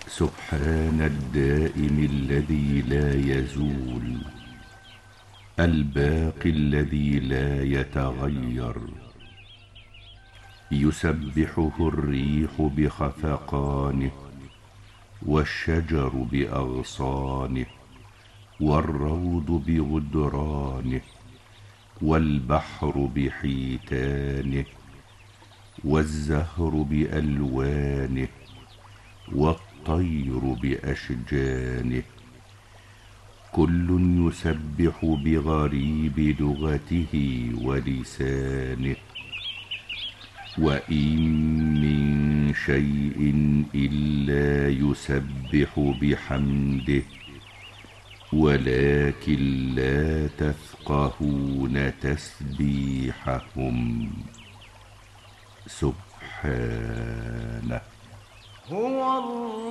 سبحان الدائم الذي لا يزول، الباقي الذي لا يتغير. يسبحه الريح بخفقانه، والشجر بأغصانه، والروض بغدرانه، والبحر بحيتانه، والزهر بألوانه، والطير بأشجانه. كل يسبح بغريب لغته ولسانه. وإن من شيء إلا يسبح بحمده، ولكن لا تفقهون تسبيحهم. سبحانه. هو الله